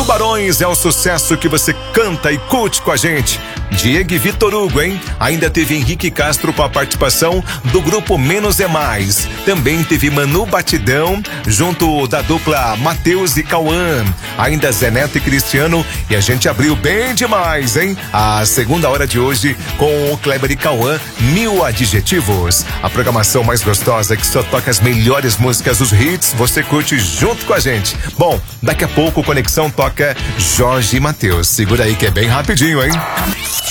Tubarões é um sucesso que você canta e curte com a gente. Diego e Vitor Hugo, hein? Ainda teve Henrique Castro com a participação do grupo Menos é Mais. Também teve Manu Batidão, junto da dupla Matheus e Cauã. Ainda Zé Neto e Cristiano. E a gente abriu bem demais, hein? A segunda hora de hoje com o Kleber e Cauã, 1000 adjetivos. A programação mais gostosa que só toca as melhores músicas, os hits, você curte junto com a gente. Bom, daqui a pouco o Conexão toca Jorge e Matheus. Segura aí que é bem rapidinho, hein?